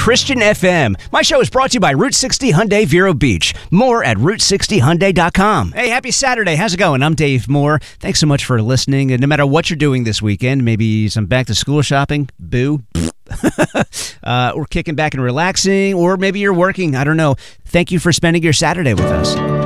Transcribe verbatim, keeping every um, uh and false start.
Christian F M. My show is brought to you by Route sixty Hyundai Vero Beach. More at route sixty hyundai dot com. Hey, happy Saturday. How's it going? I'm Dave Moore. Thanks so much for listening. And no matter what you're doing this weekend, maybe some back-to-school shopping, boo, uh, or kicking back and relaxing, or maybe you're working. I don't know. Thank you for spending your Saturday with us.